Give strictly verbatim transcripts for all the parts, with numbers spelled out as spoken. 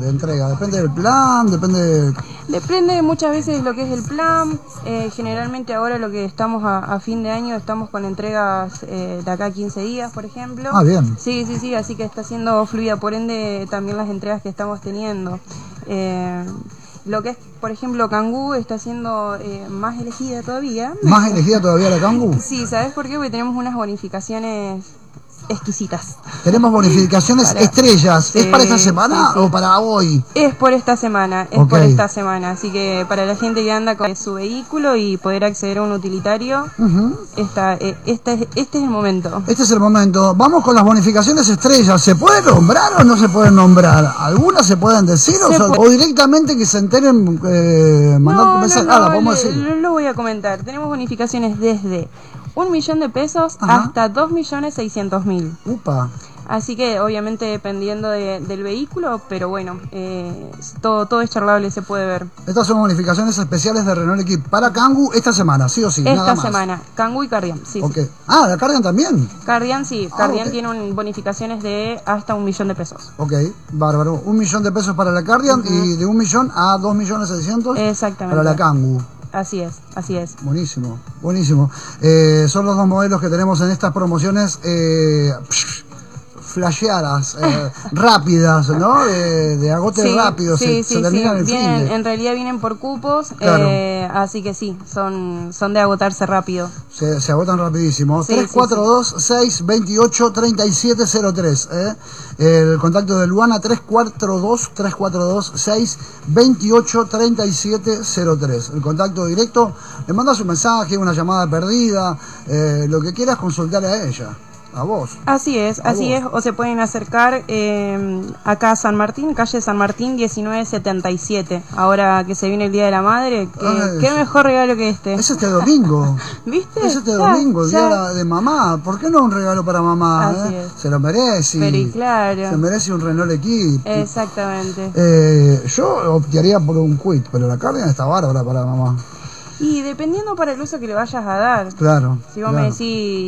de entrega? ¿Depende del plan? ¿Depende de... Depende muchas veces de lo que es el plan. Eh, generalmente ahora lo que estamos a, a fin de año estamos con entregas eh, de acá a quince días, por ejemplo. Ah, bien. Sí, sí, sí, así que está siendo fluida, por ende también las entregas que estamos teniendo. Eh, lo que es, por ejemplo, Cangú está siendo eh, más elegida todavía. ¿Más elegida todavía la Cangú? Sí, ¿sabes por qué? Porque tenemos unas bonificaciones exquisitas. Tenemos bonificaciones para, estrellas. sí, ¿Es para esta semana sí, sí. o para hoy? Es por esta semana, es okay. por esta semana. Así que para la gente que anda con su vehículo y poder acceder a un utilitario, uh-huh. esta, esta, este es el momento. Este es el momento. Vamos con las bonificaciones estrellas. ¿Se puede nombrar o no se pueden nombrar? ¿Algunas se pueden decir se o, puede... o directamente que se enteren? Eh, no, no, no, ah, la podemos le, decir. Lo, lo voy a comentar. Tenemos bonificaciones desde un millón de pesos Ajá. hasta dos millones seiscientos mil. Upa. Así que obviamente dependiendo de, del vehículo, pero bueno, eh, todo, todo es charlable, se puede ver. Estas son bonificaciones especiales de Renault Equip para Kangoo esta semana, sí o sí. Esta nada más. semana, Kangoo y Kardian, sí, okay. sí. Ah, ¿la Kardian también? Kardian sí, Kardian ah, okay. tiene un, bonificaciones de hasta un millón de pesos. Ok, bárbaro. Un millón de pesos para la Kardian uh-huh. y de un millón a dos millones seiscientos Exactamente. para la Kangoo. Así es, así es. Buenísimo, buenísimo. Eh, son los dos modelos que tenemos en estas promociones eh, flasheadas, eh, rápidas, ¿no? De, de agote sí, rápido, sí, se, sí, se terminan sí. el Vienen, fin de... En realidad vienen por cupos, claro. eh, así que sí, son, son de agotarse rápido. Se, se agotan rapidísimo. Sí, tres cuatro dos, seis dos ocho, tres siete cero tres. ¿eh? El contacto de Luana tres cuatro dos, tres cuatro dos, seis dos ocho, tres siete cero tres. El contacto directo, le mandas un mensaje, una llamada perdida, eh, lo que quieras consultar a ella. A vos. Así es, a así vos. es, o se pueden acercar eh, acá a San Martín, calle San Martín diecinueve setenta y siete. Ahora que se viene el Día de la Madre, que, Ay, qué mejor regalo que este. Es este domingo. ¿Viste? Es este ya, domingo, el ya. Día de mamá. ¿Por qué no un regalo para mamá? Así eh? es. Se lo merece. Pero y claro. Se merece un Renault Equip. Exactamente. Eh, yo optaría por un Quid, pero la Kardian está bárbara para mamá. Y dependiendo para el uso que le vayas a dar. Claro. Si vos claro. me decís,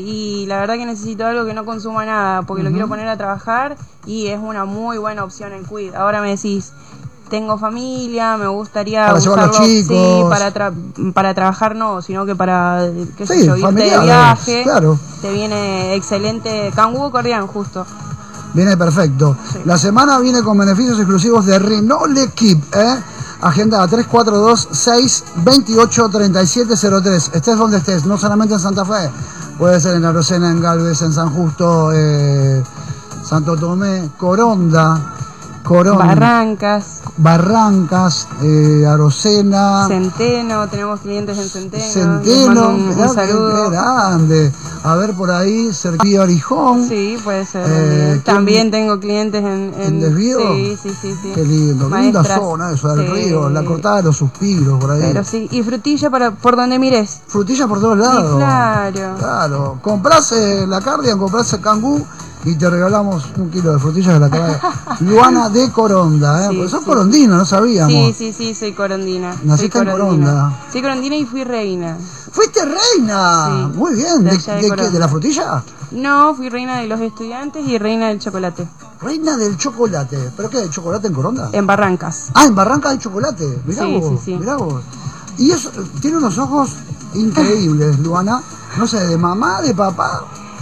y la verdad que necesito algo que no consuma nada, porque uh-huh. lo quiero poner a trabajar, y es una muy buena opción el Quid. Ahora me decís, tengo familia, me gustaría para usarlo, llevar los chicos. Sí, para, tra- para trabajar no, sino que para, qué sé sí, yo, irte de viaje. Claro. Te viene excelente Kangoo o Kardian, justo. Viene perfecto. Sí. La semana viene con beneficios exclusivos de Renault Equip, ¿eh? Agenda tres cuatro dos, seis dos ocho, tres siete cero tres. Estés donde estés, no solamente en Santa Fe. Puede ser en Arocena, en Galvez, en San Justo, eh, Santo Tomé, Coronda, Coronda. Barrancas. Barrancas, eh, Arocena. Centeno, tenemos clientes en Centeno. Centeno, un, un saludo. Qué grande. A ver por ahí, cerquillo Arijón. Sí, puede ser. Eh, También tengo clientes en, en... ¿En Desvío? Sí, sí, sí, sí. Qué lindo, qué linda zona eso del sí. río, la cortada de los suspiros por ahí. Pero sí, y frutilla para por donde mires. Frutilla por todos lados. Sí, claro. Claro. Comprás eh, la Kardian, comprás el Kangoo y te regalamos un kilo de frutillas de la calle Luana de Coronda, ¿eh? Sí, porque sos sí, corondina, no sabíamos. Sí, sí, sí, soy corondina. Naciste soy en Coronda. Soy corondina y fui reina. ¡Fuiste reina! Sí, muy bien. ¿De, de, de, de, ¿De la frutilla? No, fui reina de los estudiantes y reina del chocolate. Reina del chocolate. ¿Pero qué? ¿Hay chocolate en Coronda? En Barrancas. Ah, en Barrancas hay chocolate. Mirá sí, vos, sí, sí. mirá vos. Y eso, tiene unos ojos increíbles, Luana. No sé, de mamá, de papá.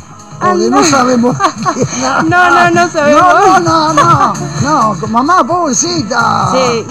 O de no sabemos quién. No, no, no sabemos. No, no, no, no. No, mamá, pobrecita. Sí,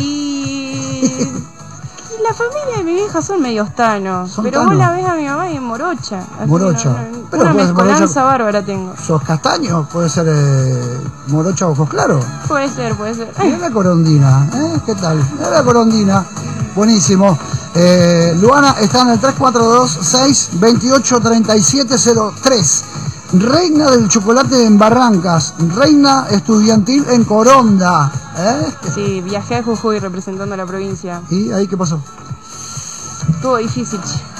y... La familia de mi vieja son medios tanos, son pero tanos. Vos la ves a mi mamá y es morocha. Morocha. No, no, pero una mezcolanza morocha, bárbara tengo. ¿Sos castaño? ¿Puede ser eh, morocha ojos claros? Puede ser, puede ser. Mirá la corondina, ¿eh? ¿Qué tal? Mirá la corondina. Buenísimo. Eh, Luana está en el tres cuatro dos, seis dos ocho, tres siete cero tres. Reina del chocolate en Barrancas, reina estudiantil en Coronda. ¿eh? Sí, viajé a Jujuy representando a la provincia. ¿Y ahí qué pasó? Estuvo difícil.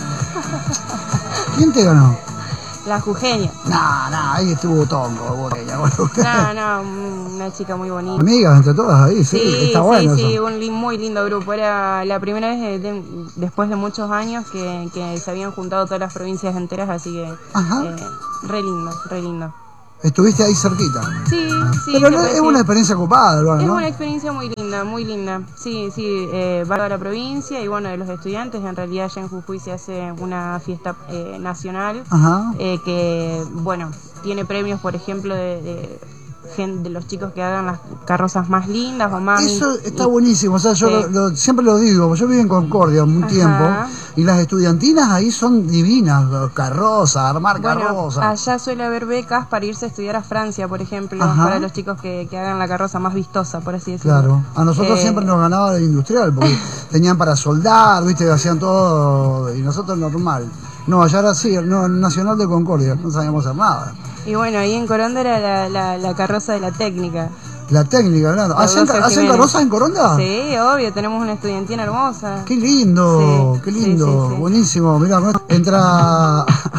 ¿Quién te ganó? La jujeña. No, no, ahí estuvo tongo, boqueña. No, no, una chica muy bonita. Amigas entre todas ahí, sí, sí está sí, bueno. Sí, sí, eso. un li muy lindo grupo. Era la primera vez de, de, después de muchos años que, que se habían juntado todas las provincias enteras, así que eh, re lindo, re lindo. Estuviste ahí cerquita. Sí, sí. Pero se no, puede es decir. una experiencia ocupada, Luana, Es ¿no? una experiencia muy linda, muy linda. Sí, sí, eh, va a la provincia y bueno, de los estudiantes. En realidad allá en Jujuy se hace una fiesta eh, nacional Ajá. eh, que, bueno, tiene premios, por ejemplo, de, de, gen- de los chicos que hagan las carrozas más lindas o más... Eso in- está y- buenísimo, o sea, yo Sí. lo- lo- siempre lo digo, yo viví en Concordia un Ajá. tiempo y las estudiantinas ahí son divinas, carrozas, armar Bueno, carrozas. allá suele haber becas para irse a estudiar a Francia, por ejemplo, Ajá. para los chicos que, que hagan la carroza más vistosa, por así decirlo. Claro, a nosotros Eh, siempre nos ganaba el industrial, porque tenían para soldar, viste, hacían todo, y nosotros normal. No, allá era así, no, Nacional de Concordia, no sabíamos hacer nada. Y bueno, ahí en Coronda era la, la, la carroza de la técnica. La técnica, claro. ¿Hacen, Rodolfo ¿hacen Jiménez. carrozas en Coronda? Sí, obvio, tenemos una estudiantina hermosa. Qué lindo, Sí, qué sí, lindo, sí, sí. buenísimo. Mirá, entra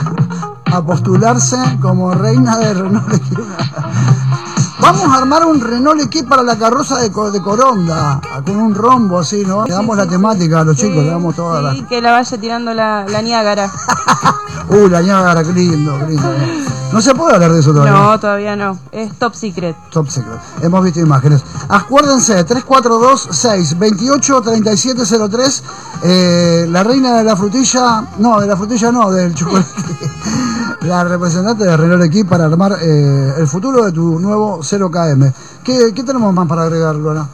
a postularse como reina de Renault Equip. Vamos a armar un Renault Equip para la carroza de, Co- de Coronda, con un rombo así, ¿no? Le damos Sí, la sí, temática a los sí, chicos, le damos toda sí, la... que la vaya tirando la, la Niágara. Uh, la Niágara, qué lindo, qué lindo. No se puede hablar de eso todavía. No, todavía no. Es top secret. Top secret. Hemos visto imágenes. Acuérdense, tres cuatro dos, seis, veintiocho, treinta y siete cero tres. Eh, la reina de la frutilla, no, de la frutilla no, del chocolate. La representante de Renault Equip para armar eh, el futuro de tu nuevo cero K M. ¿Qué, qué tenemos más para agregar, Luana?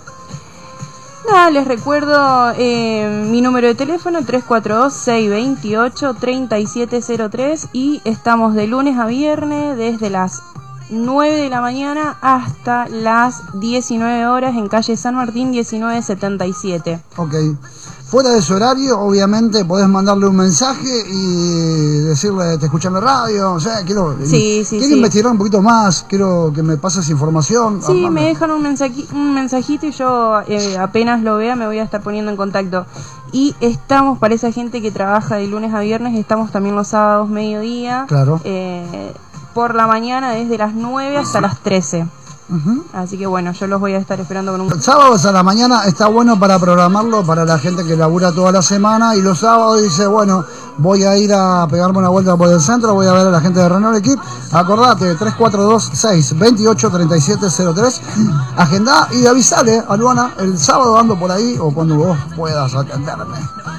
Nada, les recuerdo eh, mi número de teléfono tres cuatro dos, seis dos ocho, tres siete cero tres y estamos de lunes a viernes desde las nueve de la mañana hasta las diecinueve horas en calle San Martín diecinueve setenta y siete. Ok. Fuera de su horario, obviamente podés mandarle un mensaje y decirle, te escuchan en la radio, o sea, quiero, Sí, sí, quiero sí. investigar un poquito más, quiero que me pases información. Sí, armame. me dejan un, mensaji- un mensajito y yo eh, apenas lo vea me voy a estar poniendo en contacto. Y estamos, para esa gente que trabaja de lunes a viernes, estamos también los sábados mediodía. Claro. eh, por la mañana desde las nueve hasta las trece. Ujú. Así que bueno, yo los voy a estar esperando con un... Sábados a la mañana está bueno para programarlo para la gente que labura toda la semana y los sábados dice, bueno, voy a ir a pegarme una vuelta por el centro, voy a ver a la gente de Renault Equip. Acordate, tres cuatro dos, seis, veintiocho, treinta y siete cero tres. Agendá y avisale a Luana, el sábado ando por ahí o cuando vos puedas atenderme.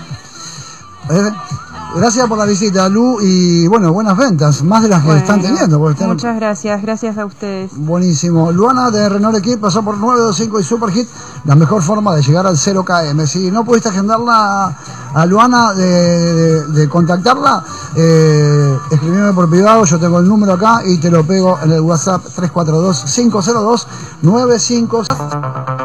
¿Eh? Gracias por la visita, Lu, y bueno, buenas ventas, más de las que Bueno, están teniendo. Porque están... Muchas gracias, gracias a ustedes. Buenísimo. Luana de Renault Equip pasó por nueve dos cinco y Superhit, la mejor forma de llegar al cero K M. Si no pudiste agendarla a Luana, de, de, de contactarla, eh, escribime por privado, yo tengo el número acá y te lo pego en el WhatsApp tres cuatro dos, cinco cero dos, nueve cinco.